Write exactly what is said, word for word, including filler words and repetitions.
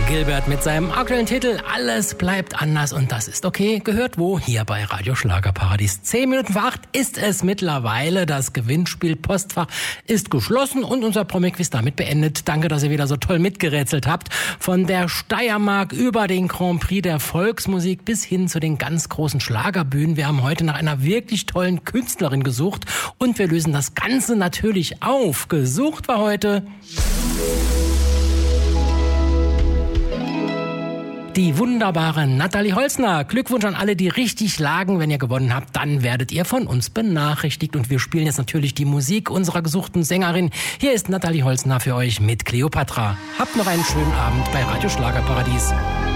Gilbert mit seinem aktuellen Titel Alles bleibt anders und das ist okay. Gehört wo? Hier bei Radio Schlagerparadies. Zehn Minuten vor acht ist es mittlerweile. Das Gewinnspiel Postfach ist geschlossen und unser Promi-Quiz damit beendet. Danke, dass ihr wieder so toll mitgerätselt habt. Von der Steiermark über den Grand Prix der Volksmusik bis hin zu den ganz großen Schlagerbühnen. Wir haben heute nach einer wirklich tollen Künstlerin gesucht und wir lösen das Ganze natürlich auf. Gesucht war heute die wunderbare Nathalie Holzner. Glückwunsch an alle, die richtig lagen. Wenn ihr gewonnen habt, dann werdet ihr von uns benachrichtigt. Und wir spielen jetzt natürlich die Musik unserer gesuchten Sängerin. Hier ist Nathalie Holzner für euch mit Cleopatra. Habt noch einen schönen Abend bei Radio Schlagerparadies.